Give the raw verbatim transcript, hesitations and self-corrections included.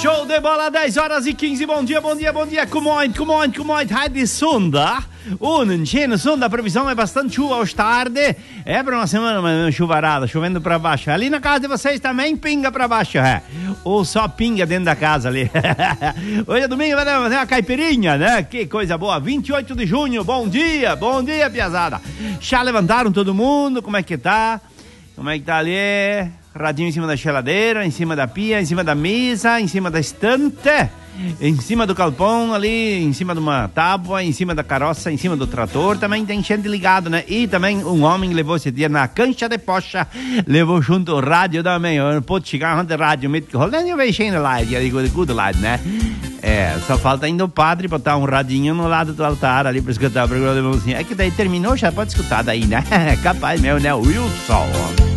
Show de bola, dez horas e quinze. Bom dia, bom dia, bom dia. Come on, come on, come on. Rádio Sonda. Um cena sonda, a previsão é bastante chuva hoje tarde. É para uma semana, mas chuvarada, chovendo para baixo. Ali na casa de vocês também pinga para baixo, é. Ou só pinga dentro da casa ali. Hoje é domingo, vai fazer uma caipirinha, né? Que coisa boa. vinte e oito de junho, bom dia, bom dia, piazada. Já levantaram todo mundo? Como é que tá? Como é que tá ali? Radinho em cima da geladeira, em cima da pia, em cima da mesa, em cima da estante, em cima do galpão ali, em cima de uma tábua, em cima da carroça, em cima do trator. Também tem gente ligado, né? E também um homem levou esse dia na cancha de pocha, levou junto o rádio também. Eu não pude chegar onde rádio, me rolando e veio lá, eu digo, good light, né? É, só falta ainda o padre botar um radinho no lado do altar ali pra escutar o programa de mãozinha. É que daí terminou, já pode escutar daí, né? Capaz meu, né? Wilson.